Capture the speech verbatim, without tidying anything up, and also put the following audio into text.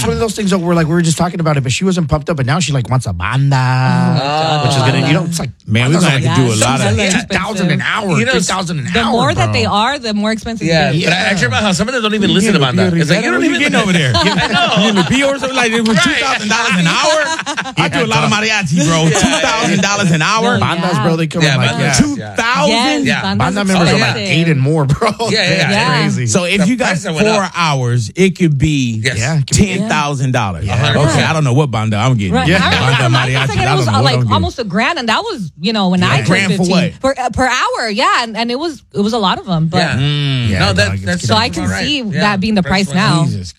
one of those things that we're like, we were just talking about it, but she wasn't pumped up, but now she like wants a banda, Oh, which is gonna, you know, it's like, Man, we're gonna have to do a lot of. two thousand an hour, You know, three thousand an The hour. more that bro. they are, the more expensive Yeah, it is. but I, I dream about how some of them don't even listen to banda. It's like you don't What you even getting over there. I know. You getting the P or something like it was two thousand dollars an hour. I do a lot of mariachi, bro. Two thousand dollars an hour. No, Bandas, yeah. bro, they come Yeah, in like, bandas. yeah. Two Yes, thousand. Yeah. banda's Banda members are like expensive. eight and more, bro. Yeah, yeah, They're yeah. crazy. So if The you got price went four up. hours, it could be Yes. Yeah, it could be- ten thousand dollars. Yeah. Okay, I don't know what banda I'm getting. Right. Yeah. I remember Banda my mariachi. second, I it don't was know uh, what like I'm getting. almost a grand, and that was, you know, when I A grand turned for fifteen. what? For, uh, per hour, yeah, and, and it was it was a lot of them. But Yeah. Yeah, no, no, that, I that's guess- so I can about right. see Yeah. that being the price went now. up. Jesus